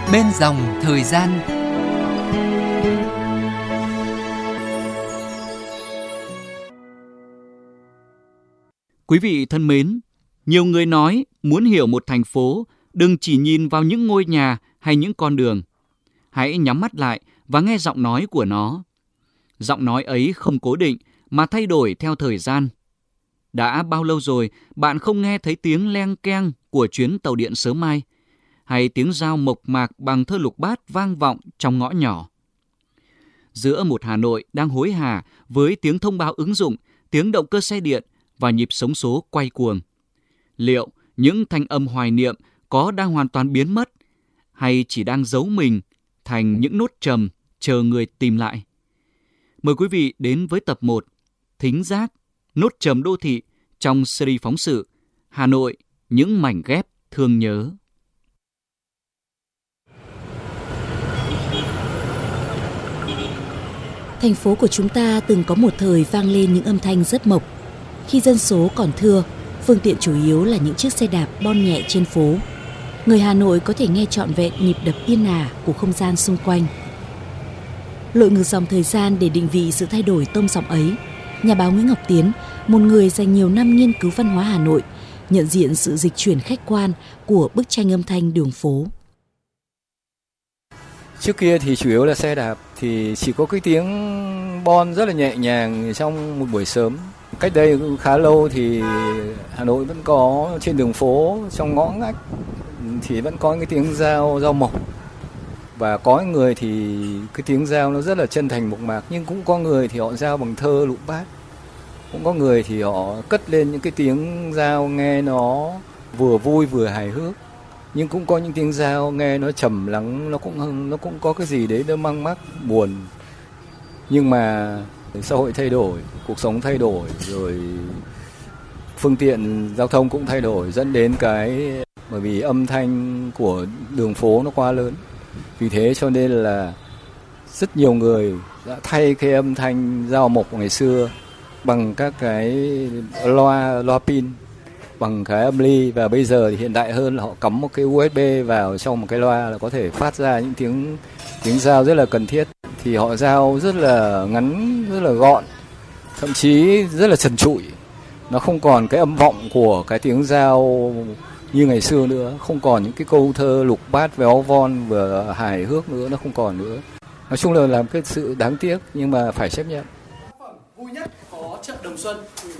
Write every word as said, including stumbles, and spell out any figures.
Bên dòng thời gian. Quý vị thân mến, nhiều người nói muốn hiểu một thành phố, đừng chỉ nhìn vào những ngôi nhà hay những con đường. Hãy nhắm mắt lại và nghe giọng nói của nó. Giọng nói ấy không cố định mà thay đổi theo thời gian. Đã bao lâu rồi bạn không nghe thấy tiếng leng keng của chuyến tàu điện sớm mai, hay tiếng dao mộc mạc bằng thơ lục bát vang vọng trong ngõ nhỏ. Giữa một Hà Nội đang hối hả với tiếng thông báo ứng dụng, tiếng động cơ xe điện và nhịp sống số quay cuồng, liệu những thanh âm hoài niệm có đang hoàn toàn biến mất, hay chỉ đang giấu mình thành những nốt trầm chờ người tìm lại? Mời quý vị đến với tập một, Thính giác, nốt trầm đô thị trong series phóng sự Hà Nội, những mảnh ghép thương nhớ. Thành phố của chúng ta từng có một thời vang lên những âm thanh rất mộc. Khi dân số còn thưa, phương tiện chủ yếu là những chiếc xe đạp bon nhẹ trên phố. Người Hà Nội có thể nghe trọn vẹn nhịp đập yên ả của không gian xung quanh. Lội ngược dòng thời gian để định vị sự thay đổi tông giọng ấy, nhà báo Nguyễn Ngọc Tiến, một người dành nhiều năm nghiên cứu văn hóa Hà Nội, nhận diện sự dịch chuyển khách quan của bức tranh âm thanh đường phố. Trước kia thì chủ yếu là xe đạp, thì chỉ có cái tiếng bon rất là nhẹ nhàng trong một buổi sớm. Cách đây cũng khá lâu thì Hà Nội vẫn có trên đường phố, trong ngõ ngách thì vẫn có cái tiếng dao, dao mộc. Và có người thì cái tiếng dao nó rất là chân thành mộc mạc, nhưng cũng có người thì họ dao bằng thơ lục bát. Cũng có người thì họ cất lên những cái tiếng dao nghe nó vừa vui vừa hài hước. Nhưng cũng có những tiếng dao nghe nó trầm lắng, nó cũng nó cũng có cái gì đấy nó mang mắc buồn. Nhưng mà xã hội thay đổi, cuộc sống thay đổi, rồi phương tiện giao thông cũng thay đổi, dẫn đến cái bởi vì âm thanh của đường phố nó quá lớn. Vì thế cho nên là rất nhiều người đã thay cái âm thanh dao mộc ngày xưa bằng các cái loa loa pin, bằng cái âm ly, và bây giờ thì hiện đại hơn là họ cắm một cái u ét bê vào trong một cái loa là có thể phát ra những tiếng tiếng dao rất là cần thiết. Thì họ dao rất là ngắn, rất là gọn, thậm chí rất là trần trụi. Nó không còn cái âm vọng của cái tiếng dao như ngày xưa nữa, không còn những cái câu thơ lục bát véo von vừa hài hước nữa, nó không còn nữa. Nói chung là làm cái sự đáng tiếc nhưng mà phải chấp nhận. Vui nhất có chợ Đồng Xuân.